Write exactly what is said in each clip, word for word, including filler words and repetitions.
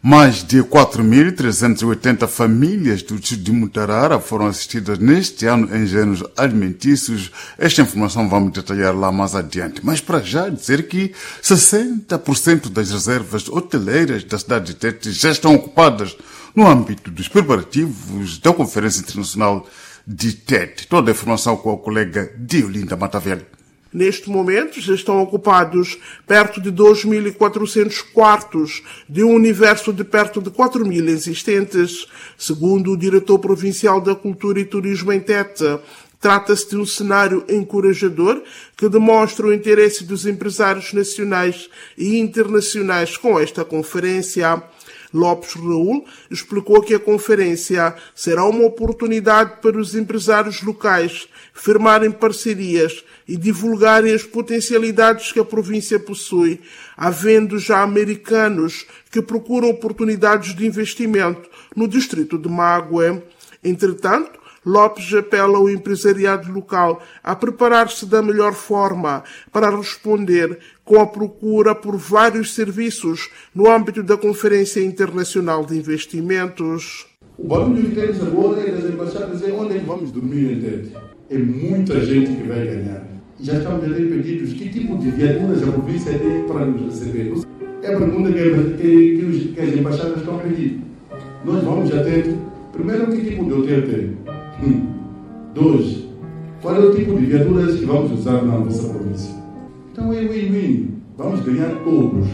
Mais de quatro mil trezentas e oitenta famílias do distrito de Mutarara foram assistidas neste ano em géneros alimentícios. Esta informação vamos detalhar lá mais adiante. Mas para já dizer que sessenta por cento das reservas hoteleiras da cidade de Tete já estão ocupadas no âmbito dos preparativos da Conferência Internacional de Tete. Toda a informação com a colega Diolinda Matavelli. Neste momento, já estão ocupados perto de dois mil e quatrocentos quartos de um universo de perto de quatro mil existentes. Segundo o diretor provincial da Cultura e Turismo em Tete, trata-se de um cenário encorajador que demonstra o interesse dos empresários nacionais e internacionais com esta conferência. Lopes Raul explicou que a conferência será uma oportunidade para os empresários locais firmarem parcerias e divulgarem as potencialidades que a província possui, havendo já americanos que procuram oportunidades de investimento no distrito de Mague. Entretanto, Lopes apela ao empresariado local a preparar-se da melhor forma para responder com a procura por vários serviços no âmbito da Conferência Internacional de Investimentos. O barulho que temos agora é das embaixadas, é onde é que vamos dormir em Tete. É muita gente que vai ganhar. Já estamos a ter pedidos que tipo de viaturas a província tem para nos receber. É a pergunta que, que, que, os, que as embaixadas estão a pedir. Nós vamos a Tete. Primeiro, que tipo de hotel tem? Um. Dois. Qual é o tipo de viaturas que vamos usar na nossa província? Então é win-win. Vamos ganhar todos.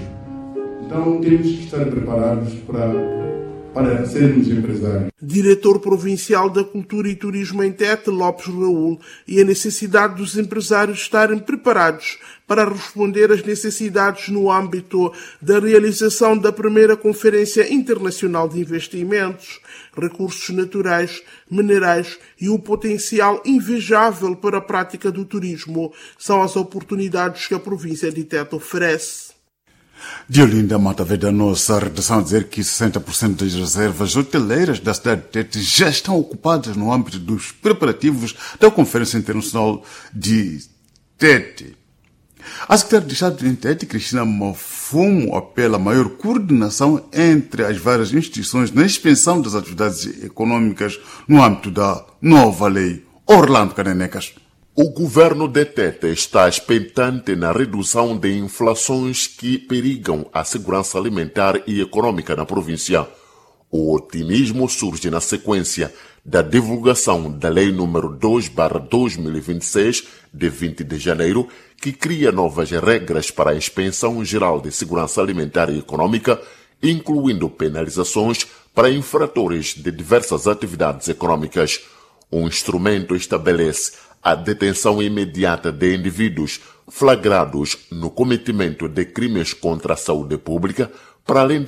Então temos que estar preparados para, para sermos empresários. Diretor Provincial da Cultura e Turismo em Tete, Lopes Raul, e a necessidade dos empresários estarem preparados para responder às necessidades no âmbito da realização da primeira Conferência Internacional de Investimentos, recursos naturais, minerais e o potencial invejável para a prática do turismo são as oportunidades que a província de Tete oferece. Diolinda Matavelli, da nossa redação, a dizer que sessenta por cento das reservas hoteleiras da cidade de Tete já estão ocupadas no âmbito dos preparativos da Conferência Internacional de Tete. A secretária de Estado de Tete, Cristina Mafumo, apela a maior coordenação entre as várias instituições na expansão das atividades econômicas no âmbito da nova lei. Orlando Canenecas. O governo de Tete está expectante na redução de inflações que perigam a segurança alimentar e econômica na província. O otimismo surge na sequência da divulgação da Lei número dois barra dois mil e vinte e seis, de vinte de janeiro, que cria novas regras para a inspeção geral de segurança alimentar e econômica, incluindo penalizações para infratores de diversas atividades econômicas. O instrumento estabelece a detenção imediata de indivíduos flagrados no cometimento de crimes contra a saúde pública, para além de